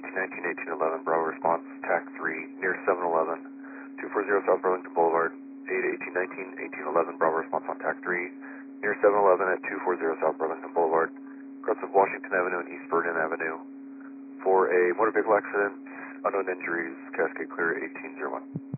1819, 1811, Bravo response, TAC 3, near 711, 240 South Burlington Boulevard, 8 1819, 1811, Bravo response on TAC 3, near 711 at 240 South Burlington Boulevard, across of Washington Avenue and East Vernon Avenue, for a motor vehicle accident, unknown injuries, Cascade Clear 1801.